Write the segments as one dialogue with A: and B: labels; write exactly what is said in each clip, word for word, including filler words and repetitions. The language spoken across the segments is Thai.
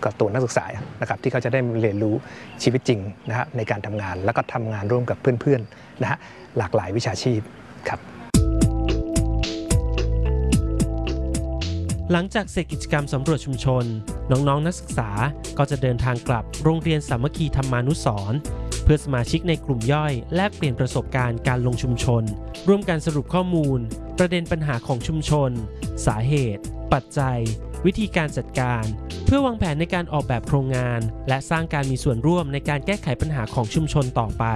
A: กับตัวนักศึกษานะครับที่เขาจะได้เรียนรู้ชีวิตจริงนะฮะในการทำงานแล้วก็ทำงานร่วมกับเพื่อนๆนะฮะหลากหลายวิชาชีพครับ
B: หลังจากเสร็จกิจกรรมสำรวจชุมชนน้องๆ น, นักศึกษาก็จะเดินทางกลับโรงเรียนสามัคคีธรรมานุสรณ์เพื่อสมาชิกในกลุ่มย่อยแลกเปลี่ยนประสบการณ์การลงชุมชนร่วมกันสรุปข้อมูลประเด็นปัญหาของชุมชนสาเหตุปัจจัยวิธีการจัดการเพื่อวางแผนในการออกแบบโครงงานและสร้างการมีส่วนร่วมในการแก้ไขปัญหาของชุมชนต่อไป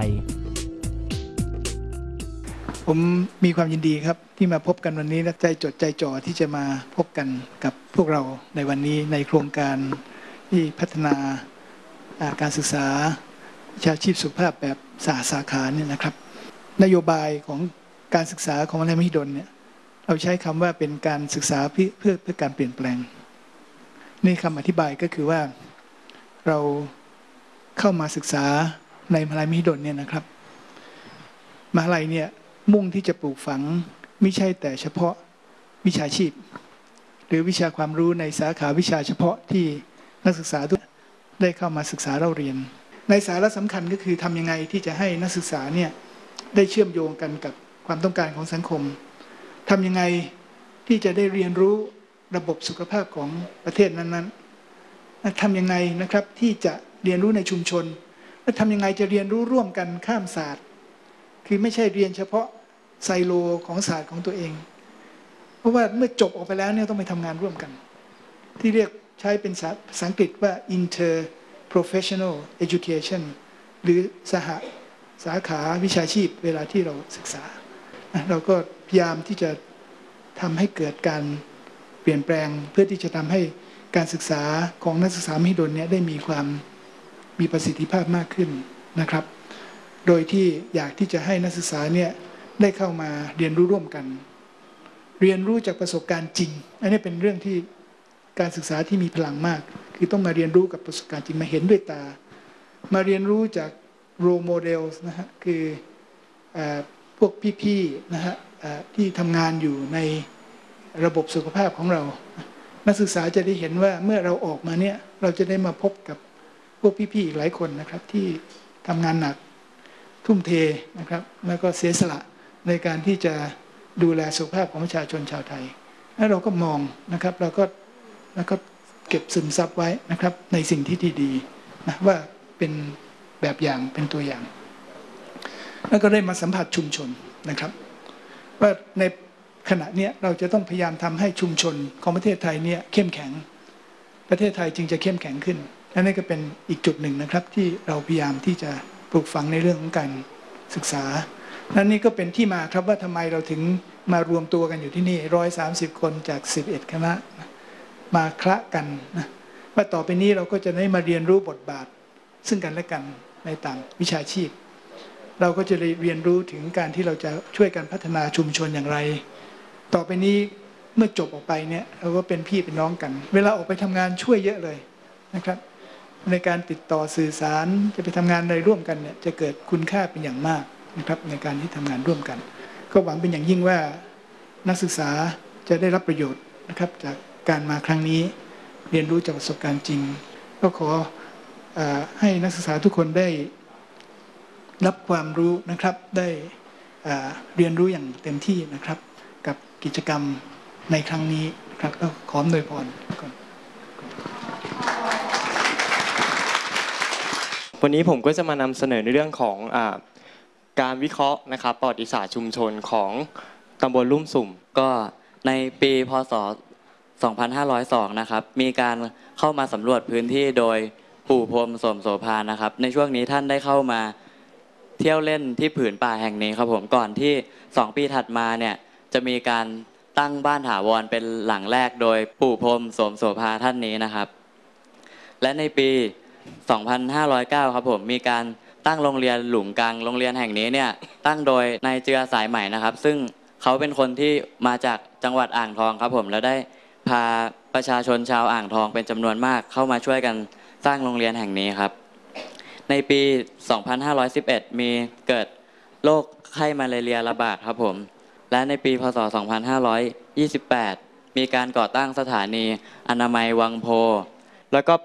C: ผมมีความยินดีครับที่มาพบกันวันนี้และใจจดใจจ่อที่จะมาพบกันกับพวกเราในวันนี้ในโครงการที่พัฒนาการศึกษาวิชาชีพสุขภาพแบบสาสาขาเนี่ยนะครับนโยบายของการศึกษาของมหาวิทยาลัยมหิดลเนี่ยเราใช้คำว่าเป็นการศึกษาเพื่อเพื่อเพื่อการเปลี่ยนแปลงนี่คำอธิบายก็คือว่าเราเข้ามาศึกษาในมหาวิทยาลัยมหิดลเนี่ยนะครับมหาวิทยาลัยเนี่ยมุ่งที่จะปลูกฝังไม่ใช่แต่เฉพาะวิชาชีพหรือวิชาความรู้ในสาขาวิชาเฉพาะที่นักศึกษาทุกได้เข้ามาศึกษาเราเรียนในสาระสำคัญก็คือทำยังไงที่จะให้นักศึกษาเนี่ยได้เชื่อมโยงกันกับความต้องการของสังคมทำยังไงที่จะได้เรียนรู้ระบบสุขภาพของประเทศนั้นๆทำยังไงนะครับที่จะเรียนรู้ในชุมชนและทำยังไงจะเรียนรู้ร่วมกันข้ามศาสตร์คือไม่ใช่เรียนเฉพาะไซโลของศาสตร์ของตัวเองเพราะว่าเมื่อจบออกไปแล้วเนี่ยต้องไปทำงานร่วมกันที่เรียกใช้เป็นภาษาอังกฤษว่า inter professional education หรือสหสาขาวิชาชีพเวลาที่เราศึกษาเราก็พยายามที่จะทำให้เกิดการเปลี่ยนแปลงเพื่อที่จะทำให้การศึกษาของนักศึกษามหิดลเนี่ยได้มีความมีประสิทธิภาพมากขึ้นนะครับโดยที่อยากที่จะให้นักศึกษาเนี่ยได้เข้ามาเรียนรู้ร่วมกันเรียนรู้จากประสบการณ์จริงอันนี้เป็นเรื่องที่การศึกษาที่มีพลังมากคือต้องมาเรียนรู้กับประสบการณ์จริงมาเห็นด้วยตามาเรียนรู้จาก role models นะฮะคือพวกพี่ๆนะฮะที่ทำงานอยู่ในระบบสุขภาพของเรานักศึกษาจะได้เห็นว่าเมื่อเราออกมาเนี่ยเราจะได้มาพบกับพวกพี่ๆอีกหลายคนนะครับที่ทำงานหนักทุ่มเทนะครับแล้วก็เสียสละในการที่จะดูแลสุขภาพของประชาชนชาวไทยแล้วเราก็มองนะครับเราก็แล้วก็เก็บซึมซับไว้นะครับในสิ่งที่ดีๆนะว่าเป็นแบบอย่างเป็นตัวอย่างแล้วก็ได้มาสัมผัสชุมชนนะครับว่าในขณะนี้เราจะต้องพยายามทำให้ชุมชนของประเทศไทยเนี่ยเข้มแข็งประเทศไทยจึงจะเข้มแข็งขึ้นและนี่ก็เป็นอีกจุดหนึ่งนะครับที่เราพยายามที่จะปลูกฝังในเรื่องของการศึกษาและนี่ก็เป็นที่มาครับว่าทำไมเราถึงมารวมตัวกันอยู่ที่นี่หนึ่งร้อยสามสิบคนจากสิบเอ็ดคณะมาคละกันนะว่าต่อไปนี้เราก็จะได้มาเรียนรู้บทบาทซึ่งกันและกันในต่างวิชาชีพเราก็จะเรียนรู้ถึงการที่เราจะช่วยกันพัฒนาชุมชนอย่างไรต่อไปนี้เมื่อจบออกไปเนี่ยเราก็เป็นพี่เป็นน้องกันเวลาออกไปทำงานช่วยเยอะเลยนะครับในการติดต่อสื่อสารจะไปทำงานใดร่วมกันเนี่ยจะเกิดคุณค่าเป็นอย่างมากนะครับในการที่ทำงานร่วมกันก็หวังเป็นอย่างยิ่งว่านักศึกษาจะได้รับประโยชน์นะครับจากการมาครั้งนี้เรียนรู้จากประสบการณ์จริงก็ขอให้นักศึกษาทุกคนได้รับความรู้นะครับได้เรียนรู้อย่างเต็มที่นะครับกับกิจกรรมในครั้งนี้ครับก็ขออวยพรก่อน
D: วันนี้ผมก็จะมานำเสนอในเรื่องของอ่าการวิเคราะห์นะครับประวัติศาสตร์ชุมชนของตำบลลุ่มสุ่ม
E: ก็ในปีพ.ศ. สองพันห้าร้อยสองนะครับมีการเข้ามาสำรวจพื้นที่โดยปู่พรหมสมโสภานะครับในช่วงนี้ท่านได้เข้ามาเที่ยวเล่นที่ผืนป่าแห่งนี้ครับผมก่อนที่สองปีถัดมาเนี่ยจะมีการตั้งบ้านถาวรเป็นหลังแรกโดยปู่พรหมสมโสภาท่านนี้นะครับและในปีสองพันห้าร้อยเก้าครับผมมีการตั้งโรงเรียนหลุมกังโรงเรียนแห่งนี้เนี่ยตั้งโดยนายเจือสายใหม่นะครับซึ่งเขาเป็นคนที่มาจากจังหวัดอ่างทองครับผมแล้วได้พาประชาชนชาวอ่างทองเป็นจำนวนมากเข้ามาช่วยกันสร้างโรงเรียนแห่งนี้ครับในปีสองพันห้าร้อยสิบเอ็ดมีเกิดโรคไข้มาลาเรียระบาดครับผมและในปีพ.ศ. สองพันห้าร้อยยี่สิบแปดมีการก่อตั้งสถานีอนามัยวังโพแล้วก็